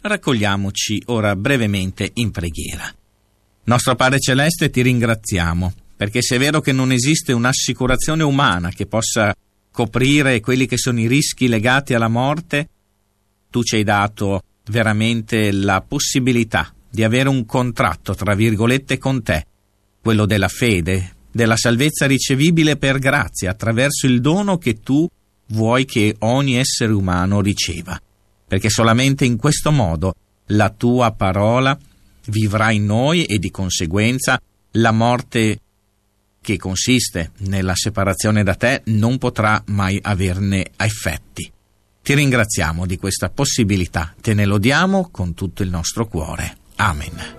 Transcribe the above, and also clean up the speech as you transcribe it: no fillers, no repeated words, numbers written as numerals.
Raccogliamoci ora brevemente in preghiera. Nostro Padre Celeste, ti ringraziamo, perché se è vero che non esiste un'assicurazione umana che possa coprire quelli che sono i rischi legati alla morte, tu ci hai dato veramente la possibilità di avere un contratto, tra virgolette, con te, quello della fede, della salvezza ricevibile per grazia, attraverso il dono che tu vuoi che ogni essere umano riceva, perché solamente in questo modo la tua parola vivrà in noi e di conseguenza la morte che consiste nella separazione da te non potrà mai averne effetti. Ti ringraziamo di questa possibilità, te ne lodiamo con tutto il nostro cuore. Amen.